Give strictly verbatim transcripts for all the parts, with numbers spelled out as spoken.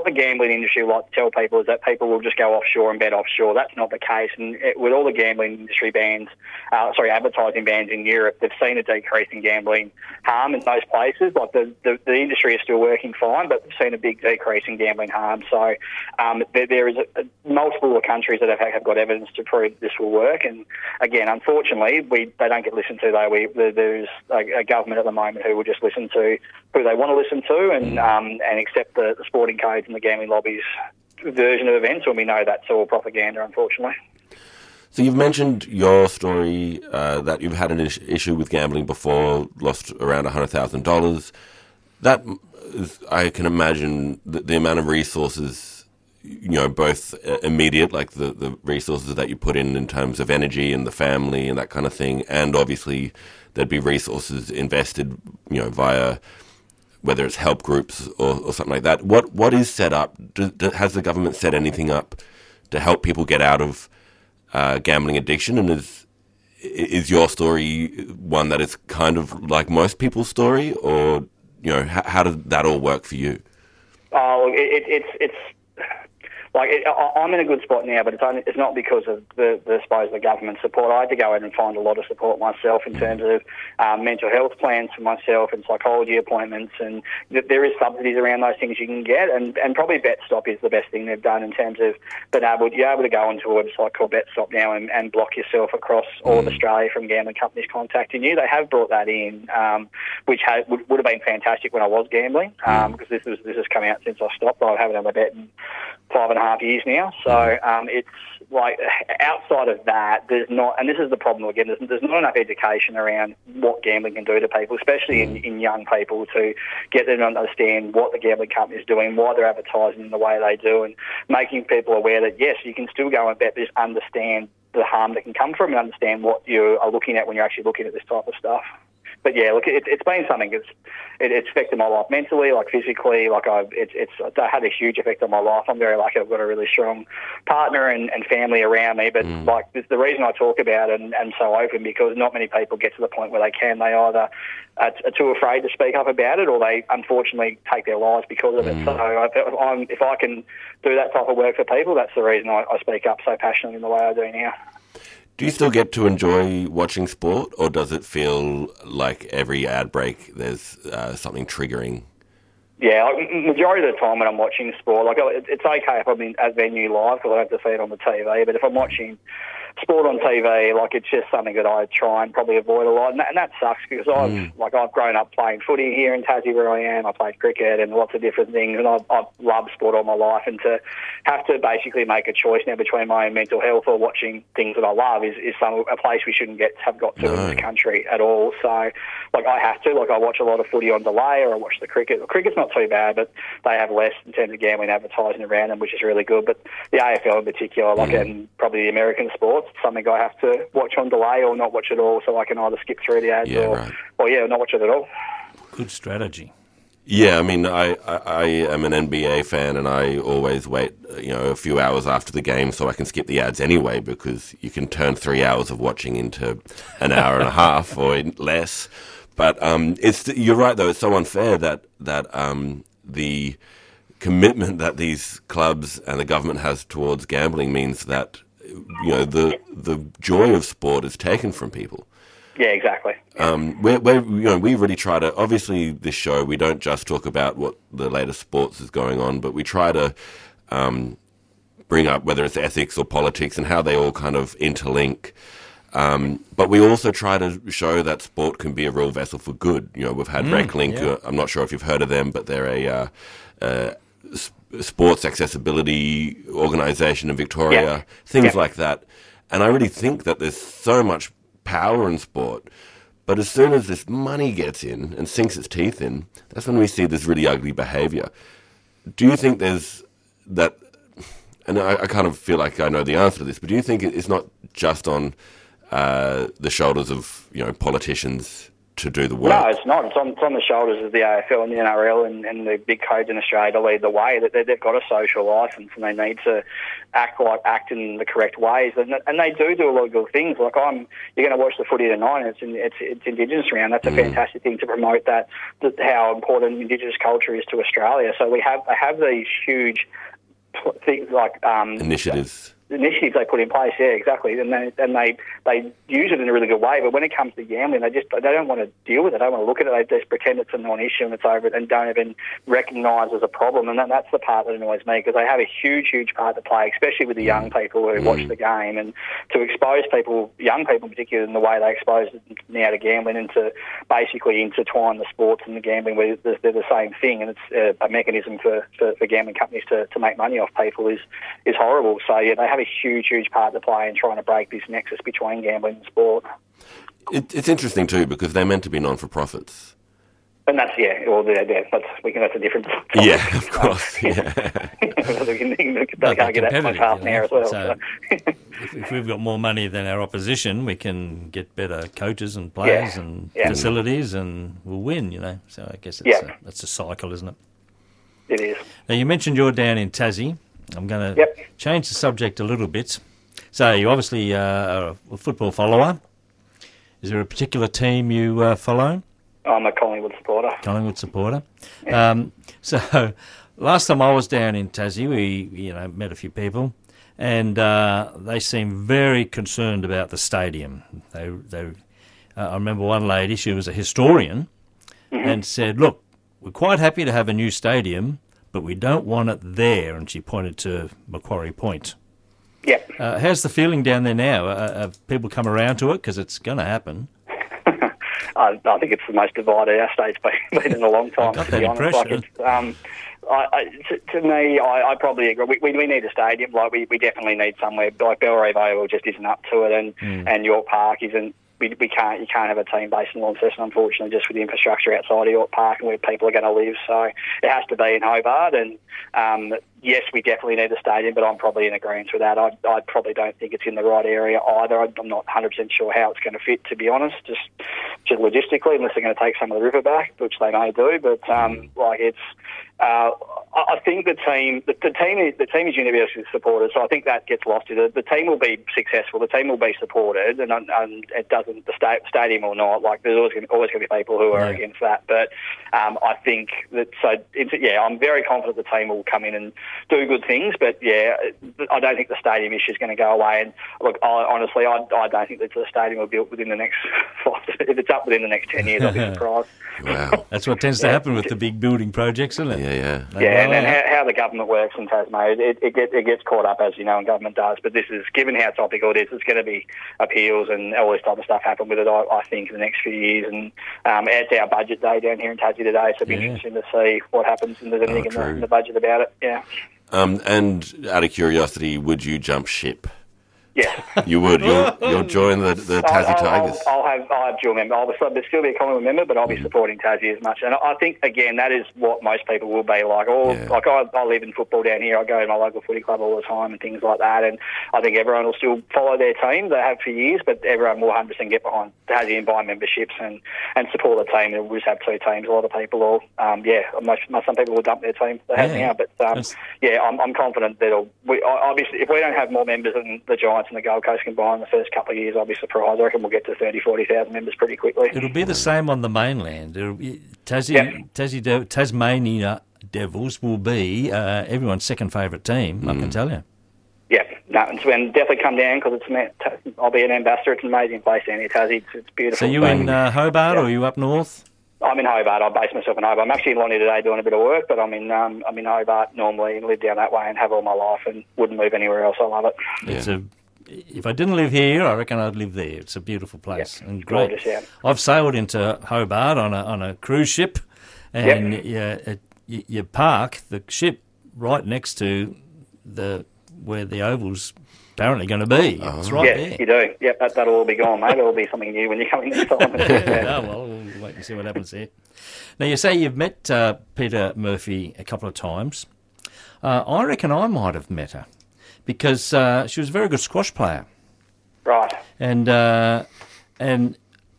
the gambling industry like to tell people is that people will just go offshore and bet offshore. That's not the case. And it, with all the gambling industry bans, uh, sorry, advertising bans in Europe, they've seen a decrease in gambling harm in those places. Like the, the, the industry is still working fine, but they've seen a big decrease in gambling harm. So um, there, there is a, a, multiple countries that have, have got evidence to prove this will work. And again, unfortunately, we they don't get listened to though. We, there's a, a government at the moment who will just listen to who they want to listen to and um, and accept the, the sporting codes and the gambling lobby's version of events when we know that's all propaganda, unfortunately. So you've mentioned your story, uh, that you've had an is- issue with gambling before, lost around one hundred thousand dollars. That is, I can imagine the, the amount of resources, you know, both immediate, like the, the resources that you put in in terms of energy and the family and that kind of thing, and obviously there'd be resources invested, you know, via whether it's help groups or, or something like that. What What is set up? Do, do, has the government set anything up to help people get out of uh, gambling addiction? And is is your story one that is kind of like most people's story, or you know, how, how did that all work for you? Oh, it, it, it's it's. Like, it, I'm in a good spot now, but it's only, it's not because of the, the, I suppose, the government support. I had to go in and find a lot of support myself in terms of um, mental health plans for myself and psychology appointments, and th- there is subsidies around those things you can get, and, and probably BetStop is the best thing they've done in terms of being able, you're able to go onto a website called BetStop now and, and block yourself across all of Australia from gambling companies contacting you. They have brought that in, um, which has, would, would have been fantastic when I was gambling, um, because this, was, this has come out since I stopped. I haven't had a bet in five and a half years now. So um, it's like outside of that, there's not, and this is the problem again, there's, there's not enough education around what gambling can do to people, especially in, in young people, to get them to understand what the gambling company is doing, why they're advertising in the way they do, and making people aware that, yes, you can still go and bet, but just understand the harm that can come from and understand what you are looking at when you're actually looking at this type of stuff. But yeah, look, it, it's been something. It's it, it's affected my life mentally, like physically. Like I've, it's it's it had a huge effect on my life. I'm very lucky. I've got a really strong partner and, and family around me. But mm. like the reason I talk about it and, and so open, because not many people get to the point where they can. They either are, are too afraid to speak up about it, or they unfortunately take their lives because of mm. it. So if, I'm, if I can do that type of work for people, that's the reason I, I speak up so passionately in the way I do now. Do you still get to enjoy watching sport, or does it feel like every ad break there's uh, something triggering? Yeah, like, majority of the time when I'm watching sport, like it's okay if I'm in at venue live because I have to see it on the T V, but if I'm watching sport on T V, like it's just something that I try and probably avoid a lot, and that, and that sucks because I've mm. like I've grown up playing footy here in Tassie where I am. I played cricket and lots of different things, and I've, I've loved sport all my life. And to have to basically make a choice now between my own mental health or watching things that I love is, is some a place we shouldn't get have got to no. in this country at all. So, like I have to, like I watch a lot of footy on delay, or I watch the cricket. The cricket's not too bad, but they have less in terms of gambling advertising around them, which is really good. But the A F L in particular, like mm. and probably the American sports, it's something I have to watch on delay or not watch at all, so I can either skip through the ads yeah, or, right. or yeah, not watch it at all. Good strategy. Yeah, I mean, I, I, I am an N B A fan, and I always wait, you know, a few hours after the game so I can skip the ads anyway, because you can turn three hours of watching into an hour and a half or less. But um, it's you're right, though. It's so unfair that that um, the commitment that these clubs and the government has towards gambling means that, you know, the the joy of sport is taken from people. Yeah, exactly. Um, we're, we're, you know, we really try to, obviously this show, we don't just talk about what the latest sports is going on, but we try to um, bring up whether it's ethics or politics and how they all kind of interlink. Um, but we also try to show that sport can be a real vessel for good. You know, we've had mm, RecLink, yeah. uh, I'm not sure if you've heard of them, but they're a uh, uh, sports accessibility organisation in Victoria, yeah. things yeah. like that. And I really think that there's so much power in sport, but as soon as this money gets in and sinks its teeth in, that's when we see this really ugly behaviour. Do you think there's that, and I, I kind of feel like I know the answer to this, but do you think it's not just on uh, the shoulders of, you know, politicians to do the work. No, it's not. It's on, it's on the shoulders of the A F L and the N R L and, and the big codes in Australia to lead the way. That they, they've got a social licence and they need to act like act in the correct ways. And, and they do do a lot of good things. Like I'm, you're going to watch the footy tonight. And it's in, it's it's Indigenous round. That's a mm. fantastic thing to promote that, that how important Indigenous culture is to Australia. So we have have these huge things like um, initiatives. Initiatives they put in place, yeah, exactly, and they and they they use it in a really good way. But when it comes to gambling, they just they don't want to deal with it. They don't want to look at it. They just pretend it's a non-issue and it's over it, and don't even recognise as a problem. And that, that's the part that annoys me, because they have a huge, huge part to play, especially with the young people who mm. watch the game, and to expose people, young people in particular, in the way they expose it now to gambling, and to basically intertwine the sports and the gambling, where they're, they're the same thing, and it's uh, a mechanism for, for, for gambling companies to, to make money off people is is horrible. So yeah, they have a huge, huge part to play in trying to break this nexus between gambling and sport. It, it's interesting too, because they're meant to be non-for-profits. And that's, yeah, well, yeah, yeah, that's, we can, that's a different topic. Yeah, of course, yeah. They can't get that much half an hour as well. So if, if we've got more money than our opposition, we can get better coaches and players yeah, and yeah. facilities, and we'll win, you know. So I guess it's yeah. a, that's a cycle, isn't it? It is. Now, you mentioned you're down in Tassie. I'm going to yep. change the subject a little bit. So you obviously uh, are a football follower. Is there a particular team you uh, follow? I'm a Collingwood supporter. Collingwood supporter. Yeah. Um, so last time I was down in Tassie, we you know met a few people, and uh, they seemed very concerned about the stadium. They, they, uh, I remember one lady, she was a historian, mm-hmm. and said, "Look, we're quite happy to have a new stadium, but we don't want it there," and she pointed to Macquarie Point. Yep. Uh, how's the feeling down there now? Uh, have people come around to it? Because it's going to happen. I, I think it's the most divided our state's been, been in a long time, to be honest. Like it's, um, I, I, to, to me, I, I probably agree. We, we, we need a stadium. Like we, we definitely need somewhere. Like Bellerive Oval just isn't up to it, and, mm. and York Park isn't. We, we can't. You can't have a team based in Launceston, unfortunately, just with the infrastructure outside of York Park and where people are going to live. So it has to be in Hobart. And um, yes, we definitely need a stadium, but I'm probably in agreement with that. I, I probably don't think it's in the right area either. I'm not one hundred percent sure how it's going to fit, to be honest, just, just logistically, unless they're going to take some of the river back, which they may do. But um, like it's. Uh, I think the team, the, the team, is, the team is university supporters, so I think that gets lost. The, the team will be successful. The team will be supported, and, and it doesn't. The sta- stadium or not, like there's always going to, always going to be people who are yeah. against that. But um, I think that so. It's, yeah, I'm very confident the team will come in and do good things. But yeah, I don't think the stadium issue is going to go away. And look, I, honestly, I, I don't think that the stadium will be built within the next. If it's up within the next ten years, I'll be surprised. Wow, that's what tends to yeah. happen with the big building projects, isn't it? Yeah, yeah, they yeah. And, and how, how the government works in Tasmania, it, it, get, it gets caught up, as you know, and government does. But this is, given how topical it is, it's going to be appeals and all this type of stuff happen with it, I, I think, in the next few years. And um, it's our budget day down here in Tassie today, so it'll be yeah. interesting to see what happens and there's anything oh, in, the, in the budget about it. Yeah. Um, and out of curiosity, would you jump ship? Yes. You would. You'll, you'll join the, the Tassie I'll, Tigers. I'll, I'll have I'll have dual member. I'll still be a Collingwood member, but I'll be supporting Tassie as much. And I think, again, that is what most people will be like. All, yeah. Like I, I live in football down here. I go to my local footy club all the time and things like that. And I think everyone will still follow their team. They have for years, but everyone will one hundred percent get behind Tassie and buy memberships and, and support the team. And we'll just have two teams. A lot of people will, um, yeah, most, some people will dump their team they have yeah. now. But um, yeah, I'm, I'm confident that it'll, we, obviously, if we don't have more members than the Giants and the Gold Coast combined in the first couple of years, I'll be surprised. I reckon we'll get to thirty, forty thousand members pretty quickly. It'll be the same on the mainland. It'll be, Tassie, yep. Tassie De- Tasmania Devils will be uh, everyone's second favourite team, mm. I can tell you. Yeah, no, and definitely come down because it's. I'll be an ambassador. It's an amazing place down here, Tassie. It's, it's beautiful. So you in uh, Hobart yeah. or are you up north? I'm in Hobart. I base myself in Hobart. I'm actually in Lonnie today doing a bit of work, but I'm in um, I'm in Hobart normally and live down that way and have all my life and wouldn't move anywhere else. I love it. Yeah. It's a. If I didn't live here, I reckon I'd live there. It's a beautiful place yep. and great. Gorgeous, yeah. I've sailed into Hobart on a on a cruise ship, and yep. you, you, you park the ship right next to the where the Oval's apparently going to be. Oh. It's right yes, there. You do. Yep, that, that'll all be gone, mate. It'll be something new when you come in next time. yeah. Oh, well, we'll wait and see what happens there. Now, you say you've met uh, Peter Murphy a couple of times. Uh, I reckon I might have met her. Because uh, she was a very good squash player. Right. And uh, and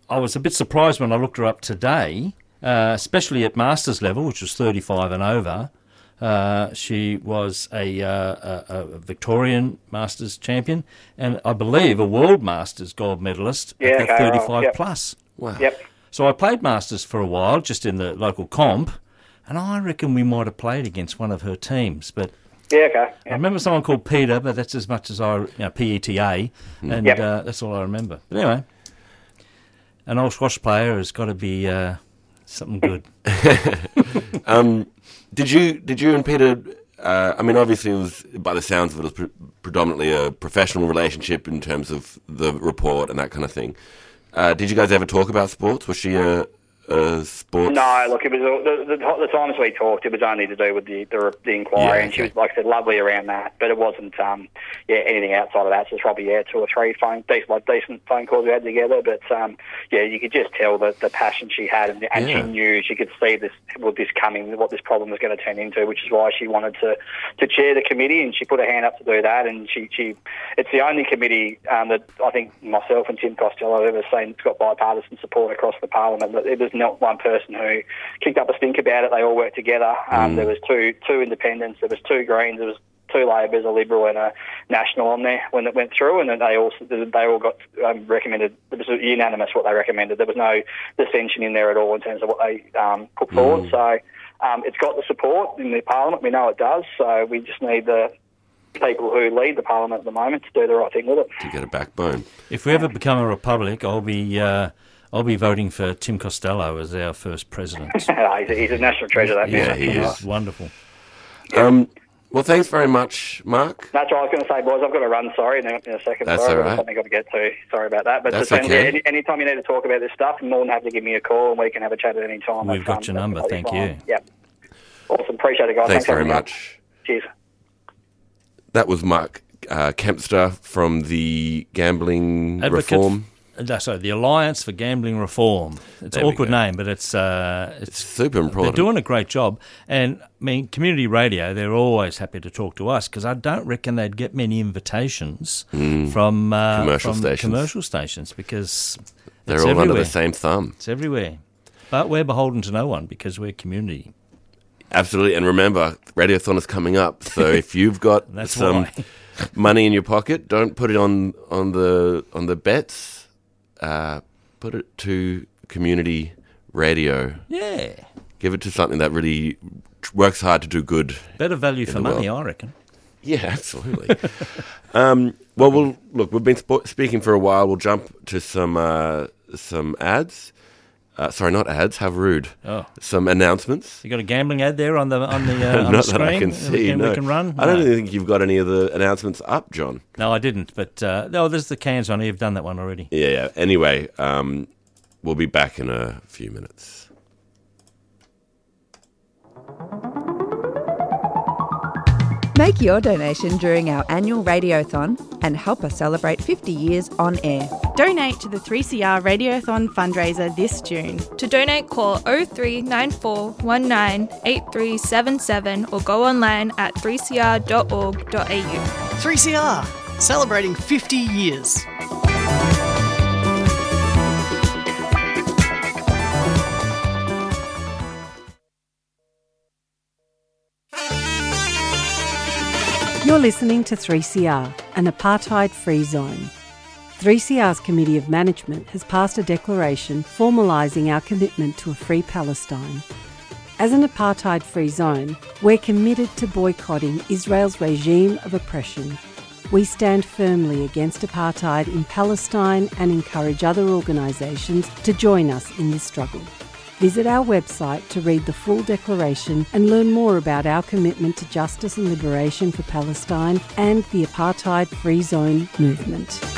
I was a bit surprised when I looked her up today, uh, especially at Masters level, which was thirty-five and over. Uh, she was a, uh, a, a Victorian Masters champion and I believe a World Masters gold medalist Yeah, at the okay, thirty-five right, yep. plus. Wow. Yep. So I played Masters for a while, just in the local comp, and I reckon we might have played against one of her teams. But Yeah, okay. I remember someone called Peter, but that's as much as I, you know, P E T A, and Yep. uh, that's all I remember. But anyway, an old squash player has got to be uh, something good. Um, did you did you and Peter? Uh, I mean, obviously, it was by the sounds of it, it was pre- predominantly a professional relationship in terms of the report and that kind of thing. Uh, did you guys ever talk about sports? Was she a, a sports? No, look, it was the, the, the times we talked. It was only to do with the the, the inquiry, Yeah, and she okay. was, like I said, lovely around that. But it wasn't, um, yeah, anything outside of that. So it's probably yeah, two or three phone decent, like decent phone calls we had together. But um, yeah, you could just tell the the passion she had, and, and Yeah. she knew she could see this what this coming, what this problem was going to turn into, which is why she wanted to to chair the committee, and she put her hand up to do that. And she she it's the only committee um, that I think myself and Tim Costello have ever seen that's got bipartisan support across the parliament. It was not one person who kicked up a stink about it. They all worked together. Um, Mm. There was two two independents, there was two Greens, there was two Labors, a Liberal and a National on there when it went through, and then they all they all got um, recommended. It was unanimous what they recommended. There was no dissension in there at all in terms of what they um, put forward. Mm. So um, it's got the support in the parliament. We know it does. So we just need the people who lead the parliament at the moment to do the right thing with it. To get a backbone. If we ever become a republic, I'll be uh, I'll be voting for Tim Costello as our first president. he's, a, he's a national treasure, that Yeah, man. he is. Wonderful. Um, well, thanks very much, Mark. That's what I was going to say, boys. I've got to run, sorry, in a, in a second. That's sorry, all right. I've got something I've got to get to. Sorry about that. But That's just, okay. any, anytime you need to talk about this stuff, you're more than happy to give me a call and we can have a chat at any time. We've That's, got um, your number. that's Thank fine. you. Yep. Awesome. Appreciate it, guys. Thanks for very having me on. much. Cheers. That was Mark uh, Kempster from the Gambling Advocate- Reform. Uh, sorry, the Alliance for Gambling Reform. It's There an we awkward go. name, but it's uh, It's it's super they're important. doing a great job. And I mean, community radio, they're always happy to talk to us because I don't reckon they'd get many invitations from uh, Commercial from stations. commercial stations because They're it's all everywhere. under the same thumb. It's everywhere. But we're beholden to no one because we're community. Absolutely. And remember, Radiothon is coming up. So if you've got That's some why. money in your pocket, don't put it on, on the on the bets. Uh, put it to community radio. Yeah. Give it to something that really works hard to do good. Better value for the money, world. I reckon. Yeah, absolutely. um, well, we'll look. We've been sp- speaking for a while. We'll jump to some uh, some ads. Uh, sorry, not ads. How rude. Oh. Some announcements. You got a gambling ad there on the on the, uh, on the Not screen? that I can We see. can, no. we can run? I don't No. think you've got any of the announcements up, John. No, I didn't. But uh, no, there's the cans on here. You've done that one already. Yeah, yeah. Anyway, um, we'll be back in a few minutes. Make your donation during our annual Radiothon and help us celebrate fifty years on air. Donate to the three C R Radiothon fundraiser this June. To donate, call oh three nine four one nine eight three seven seven or go online at three c r dot org dot a u. three C R, celebrating fifty years. You're listening to three C R, an apartheid-free zone. three C R's Committee of Management has passed a declaration formalising our commitment to a free Palestine. As an apartheid-free zone, we're committed to boycotting Israel's regime of oppression. We stand firmly against apartheid in Palestine and encourage other organisations to join us in this struggle. Visit our website to read the full declaration and learn more about our commitment to justice and liberation for Palestine and the apartheid-free zone movement.